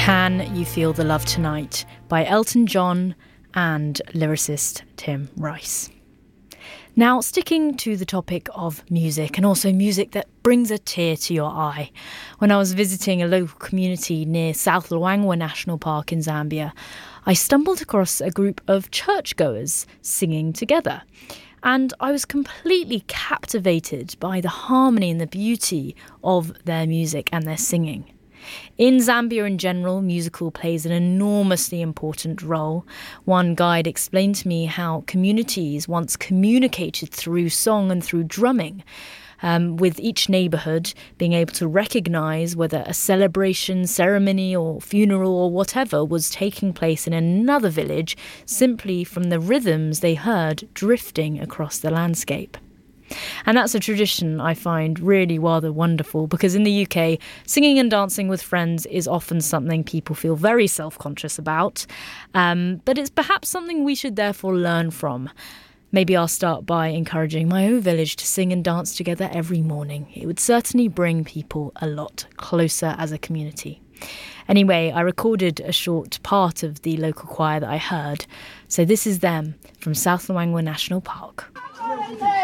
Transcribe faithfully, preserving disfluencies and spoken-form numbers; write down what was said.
Can You Feel the Love Tonight by Elton John and lyricist Tim Rice. Now, sticking to the topic of music, and also music that brings a tear to your eye. When I was visiting a local community near South Luangwa National Park in Zambia, I stumbled across a group of churchgoers singing together. And I was completely captivated by the harmony and the beauty of their music and their singing. In Zambia in general, musical plays an enormously important role. One guide explained to me how communities once communicated through song and through drumming, um, with each neighbourhood being able to recognise whether a celebration, ceremony or funeral or whatever was taking place in another village simply from the rhythms they heard drifting across the landscape. And that's a tradition I find really rather wonderful, because in the U K, singing and dancing with friends is often something people feel very self-conscious about. Um, but it's perhaps something we should therefore learn from. Maybe I'll start by encouraging my own village to sing and dance together every morning. It would certainly bring people a lot closer as a community. Anyway, I recorded a short part of the local choir that I heard. So this is them from South Luangwa National Park.